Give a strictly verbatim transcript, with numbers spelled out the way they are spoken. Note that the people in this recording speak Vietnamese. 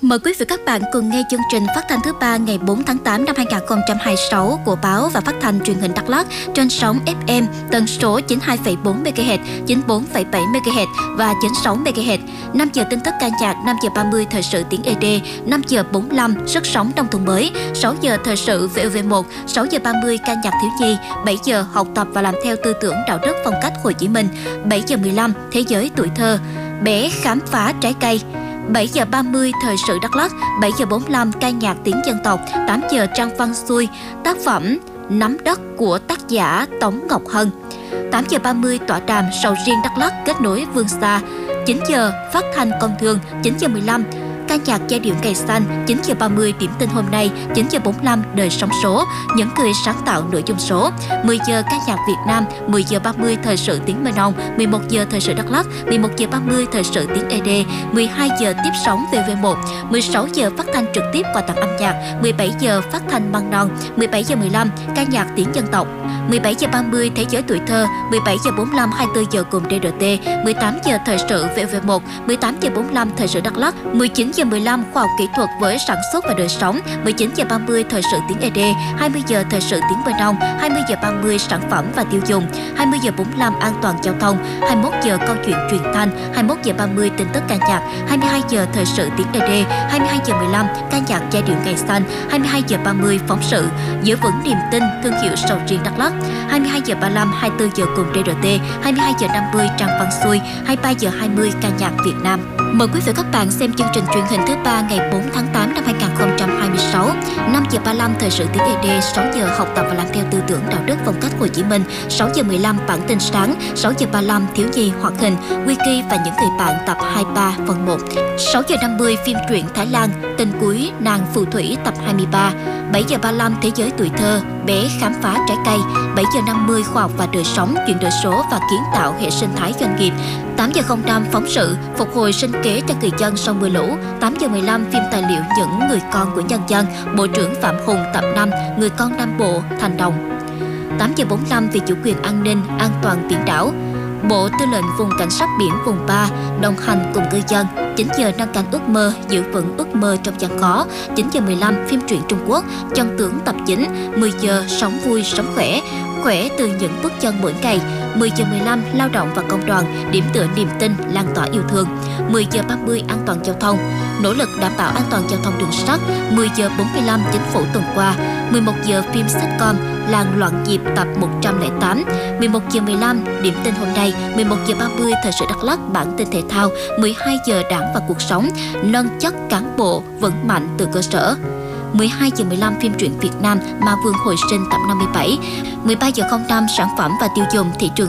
Mời quý vị các bạn cùng nghe chương trình phát thanh thứ ba ngày bốn tháng tám năm hai nghìn không trăm hai mươi sáu của báo và phát thanh truyền hình Đắk Lắk trên sóng ép em tần số chín mươi hai phẩy bốn mê ga héc, chín mươi bốn phẩy bảy mê ga héc và chín mươi sáu mê ga héc. năm giờ tin tức ca nhạc, năm giờ ba mươi thời sự tiếng e đê, năm giờ bốn mươi lăm sức sống nông thôn mới, sáu giờ thời sự vê o vê một, sáu giờ ba mươi ca nhạc thiếu nhi, bảy giờ học tập và làm theo tư tưởng đạo đức phong cách Hồ Chí Minh, bảy giờ mười lăm thế giới tuổi thơ, bé khám phá trái cây. bảy giờ ba mươi thời sự Đắk Lắk, bảy giờ bốn mươi lăm ca nhạc tiếng dân tộc, tám giờ trang văn xuôi, tác phẩm Nắm đất của tác giả Tống Ngọc Hân. tám giờ ba mươi tọa đàm sầu riêng Đắk Lắk kết nối vươn xa. chín giờ phát thanh công thương, chín giờ mười lăm ca nhạc giai điệu ngày xanh, chín giờ ba mươi điểm tin hôm nay, chín giờ bốn mươi lăm đời sống số, những người sáng tạo nội dung số, mười giờ ca nhạc Việt Nam, mười giờ ba mươi thời sự tiếng Mơ Nông, mười một giờ thời sự Đắk Lắk, mười một giờ ba mươi thời sự tiếng e đê, mười hai giờ tiếp sóng vê o vê một, mười sáu giờ phát thanh trực tiếp quà tặng âm nhạc, mười bảy giờ phát thanh Măng Non, mười bảy giờ mười lăm ca nhạc tiếng dân tộc, mười bảy giờ ba mươi thế giới tuổi thơ, mười bảy giờ bốn mươi lăm hai mươi tư giờ cùng đê rờ tê, mười tám giờ thời sự vê o vê một, mười tám giờ bốn mươi lăm thời sự Đắk Lắk, mười chín giờ mười lăm khoa học kỹ thuật với sản xuất và đời sống, mười chín giờ ba mươi thời sự tiếng e đê, hai mươi giờ thời sự tiếng Mơ Nông, hai mươi giờ ba mươi sản phẩm và tiêu dùng, hai mươi giờ bốn mươi lăm an toàn giao thông, hai mươi mốt giờ câu chuyện truyền thanh, hai mươi mốt giờ ba mươi tin tức ca nhạc, hai mươi hai giờ thời sự tiếng e đê, hai mươi hai giờ mười lăm ca nhạc giai điệu ngày xanh, hai mươi hai giờ ba mươi phóng sự giữ vững niềm tin thương hiệu sầu riêng Đắk Lắk, hai mươi hai giờ ba mươi lăm hai mươi tư giờ cùng đê rờ tê, hai mươi hai giờ năm mươi trang văn xuôi, hai mươi ba giờ hai mươi ca nhạc Việt Nam. Mời quý vị các bạn xem chương trình truyền hình thứ ba ngày bốn tháng tám năm hai nghìn không trăm hai mươi sáu. năm giờ ba mươi lăm thời sự tiếng e đê, sáu giờ học tập và làm theo tư tưởng đạo đức phong cách Hồ Chí Minh, sáu giờ mười lăm bản tin sáng, sáu giờ ba mươi lăm thiếu nhi hoạt hình, Wiki và những người bạn tập hai mươi ba phần một, sáu giờ năm mươi phim truyện Thái Lan, Tình cuối nàng phù thủy tập hai mươi ba, bảy giờ ba mươi lăm thế giới tuổi thơ, bé khám phá trái cây, bảy giờ năm mươi khoa học và đời sống, chuyển đổi số và kiến tạo hệ sinh thái doanh nghiệp, tám giờ không năm phóng sự phục hồi sinh kế cho người dân sau mưa lũ, tám giờ mười lăm phim tài liệu Những người con của nhân dân, Bộ trưởng Phạm Hùng tập năm, Người con Nam Bộ, Thành Đồng, tám giờ bốn mươi lăm vì chủ quyền an ninh, an toàn biển đảo, Bộ Tư lệnh Vùng Cảnh sát biển vùng ba đồng hành cùng ngư dân, chín giờ nâng cánh ước mơ, giữ vững ước mơ trong gian khó, chín giờ mười lăm phim truyện Trung Quốc, Chân tướng tập chín, mười giờ sống vui sống khỏe, khỏe từ những bước chân mỗi ngày, mười giờ mười lăm lao động và công đoàn, điểm tựa niềm tin, lan tỏa yêu thương, mười giờ ba mươi an toàn giao thông, nỗ lực đảm bảo an toàn giao thông đường sắt, mười giờ bốn mươi lăm chính phủ tuần qua, mười một giờ phim sitcom Làng loạn nhịp tập một trăm lẻ tám, mười một giờ mười lăm điểm tin hôm nay, mười một giờ ba mươi thời sự Đắk Lắk bản tin thể thao, mười hai giờ đảng và cuộc sống, nâng chất cán bộ vững mạnh từ cơ sở, mười hai giờ mười lăm phim truyện Việt Nam Ma Vương hồi sinh tập năm mươi bảy, mười ba giờ không năm sản phẩm và tiêu dùng thị trường